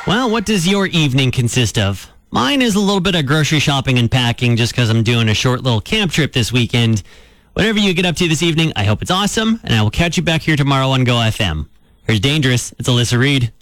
Well, what does your evening consist of? Mine is a little bit of grocery shopping and packing just because I'm doing a short little camp trip this weekend. Whatever you get up to this evening, I hope it's awesome, and I will catch you back here tomorrow on Go FM. Here's Dangerous. It's Alyssa Reed.